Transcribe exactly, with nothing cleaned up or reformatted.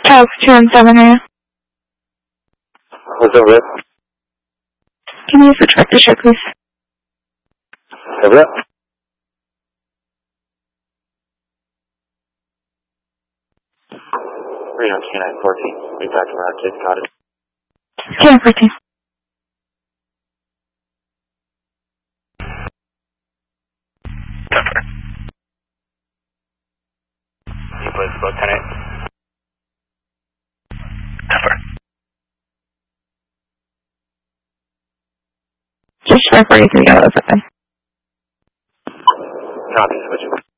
Charles two one seven area. What's over there? Can you switch back to show, please? Over there? Reno K nine fourteen. We back around Cape Cod. K nine fourteen. Cover. You please, Lieutenant. Cover. Just four forty-three, yellow seven. Copy, switch.